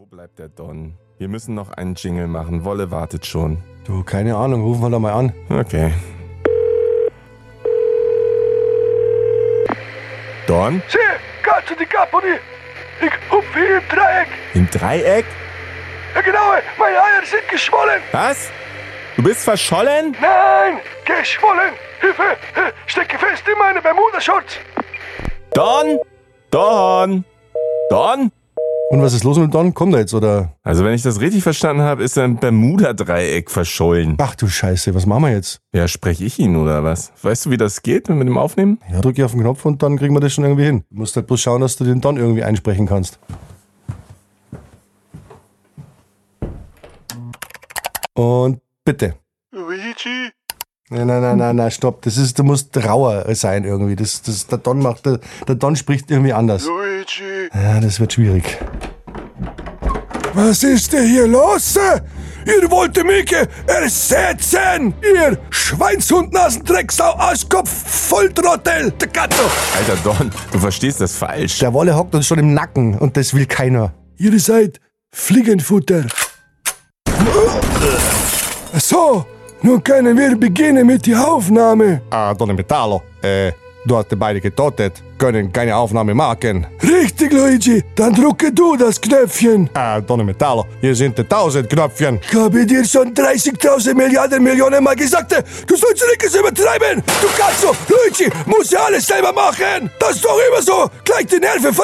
Wo bleibt der Don? Wir müssen noch einen Jingle machen. Wolle wartet schon. Du, keine Ahnung, rufen wir da mal an. Okay. Don? Sì, cazzo di Caponi! Ich hupfe hier im Dreieck! Im Dreieck? Ja genau, meine Eier sind geschwollen! Was? Du bist verschollen? Nein, geschwollen! Hilfe! Stecke fest in meine Bermuda-Shorts! Don? Don? Don? Und was ist los mit Don? Kommt er jetzt, oder? Also wenn ich das richtig verstanden habe, ist er im Bermuda-Dreieck verschollen. Ach du Scheiße, was machen wir jetzt? Ja, spreche ich ihn oder was? Weißt du, wie das geht mit dem Aufnehmen? Ja, drück hier auf den Knopf und dann kriegen wir das schon irgendwie hin. Du musst halt bloß schauen, dass du den Don irgendwie einsprechen kannst. Und bitte. Luigi? Nein, stopp. Du musst rauer sein irgendwie. Der Don spricht irgendwie anders. Luigi? Ja, das wird schwierig. Was ist denn hier los? Ihr wollt mich ersetzen! Ihr Schweinshund-Nasendrecksau, Arschkopf, Volltrottel, der Gatto! Alter Don, du verstehst das falsch. Der Wolle hockt uns schon im Nacken und das will keiner. Ihr seid Fliegenfutter. So, nun können wir beginnen mit der Aufnahme. Donne Metallo. Du hast beide getötet, können keine Aufnahme machen. Richtig, Luigi, dann drücke du das Knöpfchen. Donne Metallo, hier sind 1000 Knöpfchen. Ich habe dir schon 30.000 Milliarden Millionen Mal gesagt, du sollst nichts übertreiben. Du kannst so, Luigi, muss ja alles selber machen. Das ist doch immer so, gleich die Nerven verlieren.